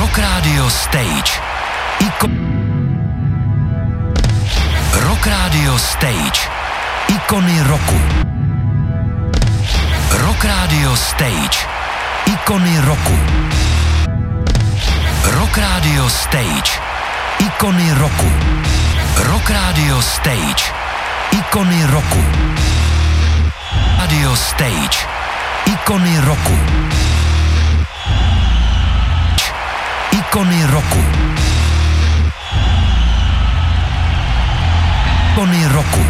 Rock Radio Stage. Rock Radio Stage. Ikony roku. Rock Radio Stage. Ikony roku. Rock Radio Stage. Ikony roku. Rock Radio Stage. Ikony roku. Radio Stage. Ikony roku. Ikony roku. Ikony roku.